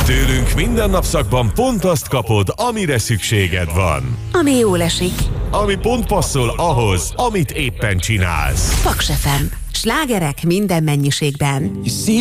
Tőlünk minden napszakban pont azt kapod, amire szükséged van. Ami jól esik. Ami pont passzol ahhoz, amit éppen csinálsz. Paks FM. Slágerek minden mennyiségben.